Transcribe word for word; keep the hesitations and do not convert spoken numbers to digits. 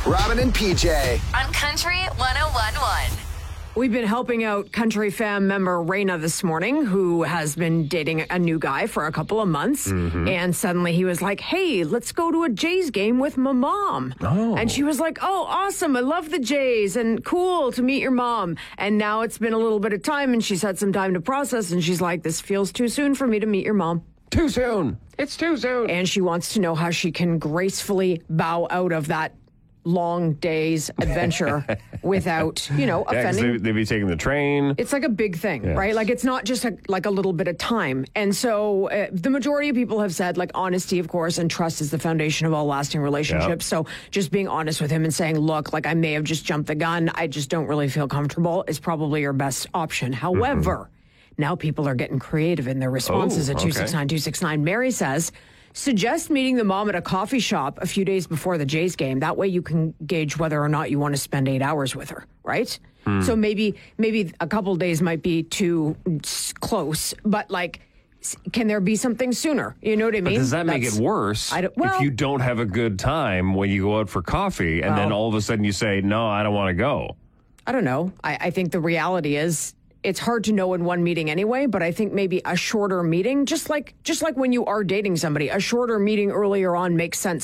Robin and P J. On Country one oh one point one. We've been helping out Country Fam member Raina this morning, who has been dating a new guy for a couple of months. Mm-hmm. And suddenly he was like, hey, let's go to a Jays game with my mom. Oh. And she was like, oh, awesome. I love the Jays and cool to meet your mom. And now it's been a little bit of time and she's had some time to process. And she's like, this feels too soon for me to meet your mom. Too soon. It's too soon. And she wants to know how she can gracefully bow out of that long day's adventure without, you know, Yeah, 'cause offending. they, they'd be taking the train. It's like a big thing, Yes. right? Like it's not just a, like a little bit of time. And so uh, the majority of people have said like honesty, of course, and trust is the foundation of all lasting relationships. Yep. So just being honest with him and saying, look, like I may have just jumped the gun. I just don't really feel comfortable is probably your best option. However, mm-hmm. now people are getting creative in their responses Oh, at two six nine two six nine. Mary says, suggest meeting the mom at a coffee shop a few days before the Jays game. That way you can gauge whether or not you want to spend eight hours with her, right? Hmm. So maybe maybe a couple days might be too s- close, but like, s- can there be something sooner? You know what I mean? But does that make That's- it worse I don't- well- if you don't have a good time when you go out for coffee and then Well- all of a sudden you say, no, I don't want to go? I don't know. I, I think the reality is it's hard to know in one meeting anyway, but I think maybe a shorter meeting, just like just like when you are dating somebody, a shorter meeting earlier on makes sense